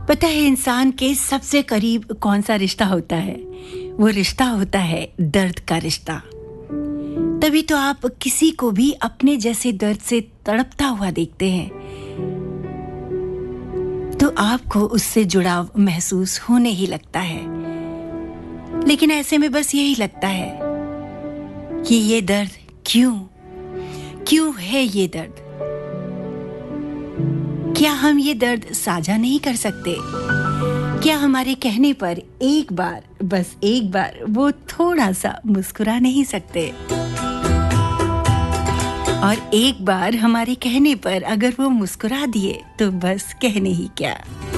पता है इंसान के सबसे करीब कौन सा रिश्ता होता है? वो रिश्ता होता है दर्द का रिश्ता। तभी तो आप किसी को भी अपने जैसे दर्द से तड़पता हुआ देखते हैं तो आपको उससे जुड़ाव महसूस होने ही लगता है। लेकिन ऐसे में बस यही लगता है कि ये दर्द क्यों है ये दर्द? क्या हम ये दर्द साझा नहीं कर सकते? क्या हमारे कहने पर एक बार, बस एक बार वो थोड़ा सा मुस्कुरा नहीं सकते? और एक बार हमारे कहने पर अगर वो मुस्कुरा दिए तो बस कहने ही क्या।